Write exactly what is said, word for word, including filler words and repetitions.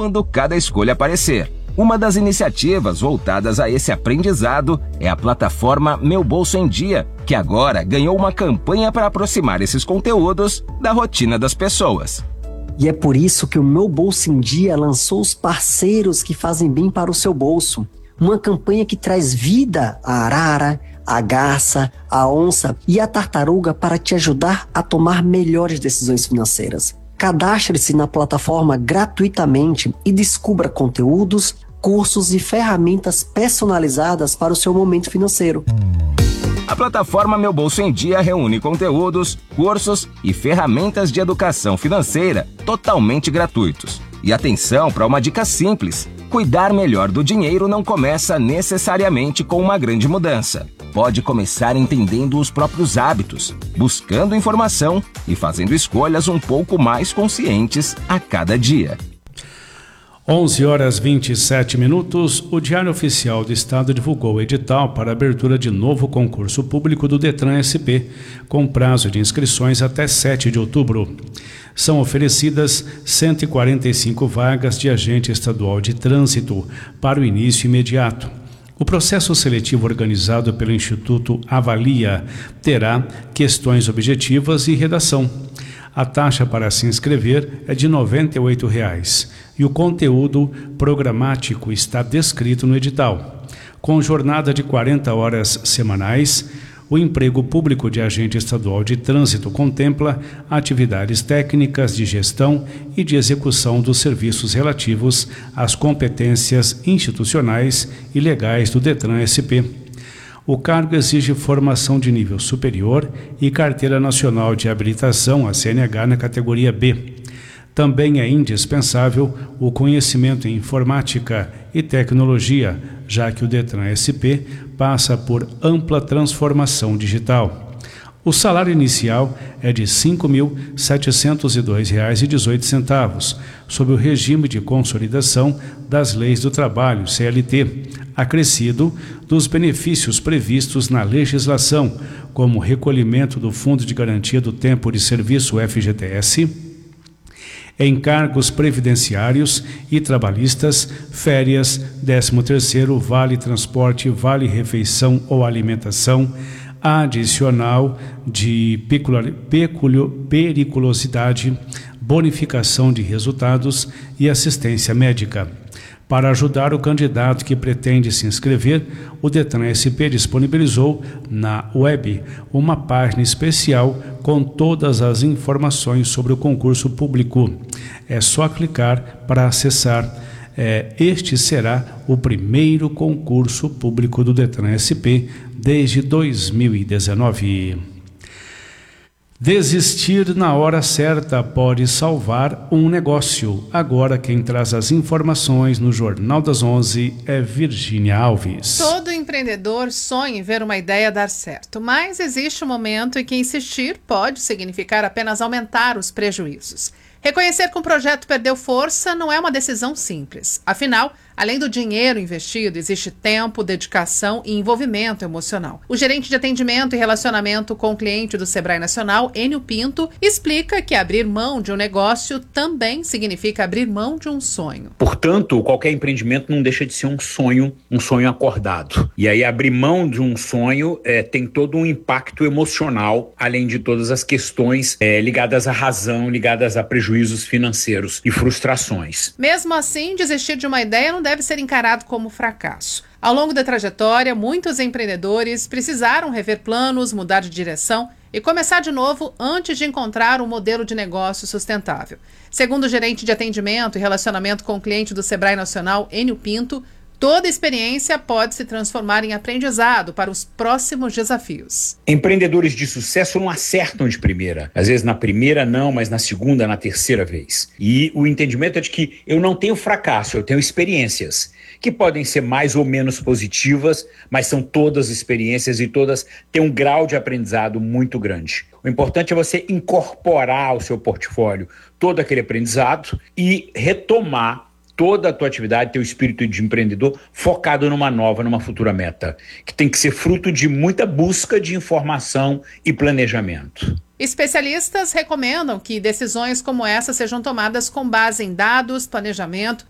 quando cada escolha aparecer. Uma das iniciativas voltadas a esse aprendizado é a plataforma Meu Bolso em Dia, que agora ganhou uma campanha para aproximar esses conteúdos da rotina das pessoas. E é por isso que o Meu Bolso em Dia lançou os parceiros que fazem bem para o seu bolso. Uma campanha que traz vida à arara, à garça, à onça e à tartaruga para te ajudar a tomar melhores decisões financeiras. Cadastre-se na plataforma gratuitamente e descubra conteúdos, cursos e ferramentas personalizadas para o seu momento financeiro. A plataforma Meu Bolso em Dia reúne conteúdos, cursos e ferramentas de educação financeira totalmente gratuitos. E atenção para uma dica simples: cuidar melhor do dinheiro não começa necessariamente com uma grande mudança. Pode começar entendendo os próprios hábitos, buscando informação e fazendo escolhas um pouco mais conscientes a cada dia. onze horas e vinte e sete minutos, o Diário Oficial do Estado divulgou o edital para a abertura de novo concurso público do Detran S P, com prazo de inscrições até sete de outubro. São oferecidas cento e quarenta e cinco vagas de agente estadual de trânsito para o início imediato. O processo seletivo organizado pelo Instituto Avalia terá questões objetivas e redação. A taxa para se inscrever é de noventa e oito reais e o conteúdo programático está descrito no edital. Com jornada de quarenta horas semanais, o emprego público de agente estadual de trânsito contempla atividades técnicas de gestão e de execução dos serviços relativos às competências institucionais e legais do Detran S P. O cargo exige formação de nível superior e carteira nacional de habilitação, a C N H, na categoria B. Também é indispensável o conhecimento em informática e tecnologia, já que o Detran S P passa por ampla transformação digital. O salário inicial é de cinco mil setecentos e dois reais e dezoito centavos, sob o regime de consolidação das leis do trabalho, C L T, acrescido dos benefícios previstos na legislação, como recolhimento do Fundo de Garantia do Tempo de Serviço, F G T S, encargos previdenciários e trabalhistas, férias, décimo terceiro, vale transporte, vale refeição ou alimentação, adicional de periculosidade, bonificação de resultados e assistência médica. Para ajudar o candidato que pretende se inscrever, o Detran S P disponibilizou na web uma página especial com todas as informações sobre o concurso público. É só clicar para acessar. É, este será o primeiro concurso público do Detran S P desde dois mil e dezenove. Desistir na hora certa pode salvar um negócio. Agora quem traz as informações no Jornal das onze é Virgínia Alves. Todo empreendedor sonha em ver uma ideia dar certo, mas existe um momento em que insistir pode significar apenas aumentar os prejuízos. Reconhecer que um projeto perdeu força não é uma decisão simples. Afinal, além do dinheiro investido, existe tempo, dedicação e envolvimento emocional. O gerente de atendimento e relacionamento com o cliente do Sebrae Nacional, Enio Pinto, explica que abrir mão de um negócio também significa abrir mão de um sonho. Portanto, qualquer empreendimento não deixa de ser um sonho, um sonho acordado. E aí abrir mão de um sonho é, tem todo um impacto emocional, além de todas as questões é, ligadas à razão, ligadas a prejuízos financeiros e frustrações. Mesmo assim, desistir de uma ideia não deve ser encarado como fracasso. Ao longo da trajetória, muitos empreendedores precisaram rever planos, mudar de direção e começar de novo antes de encontrar um modelo de negócio sustentável. Segundo o gerente de atendimento e relacionamento com o cliente do Sebrae Nacional, Enio Pinto, toda experiência pode se transformar em aprendizado para os próximos desafios. Empreendedores de sucesso não acertam de primeira. Às vezes na primeira não, mas na segunda, na terceira vez. E o entendimento é de que eu não tenho fracasso, eu tenho experiências, que podem ser mais ou menos positivas, mas são todas experiências e todas têm um grau de aprendizado muito grande. O importante é você incorporar ao seu portfólio todo aquele aprendizado e retomar toda a tua atividade, teu espírito de empreendedor focado numa nova, numa futura meta, que tem que ser fruto de muita busca de informação e planejamento. Especialistas recomendam que decisões como essa sejam tomadas com base em dados, planejamento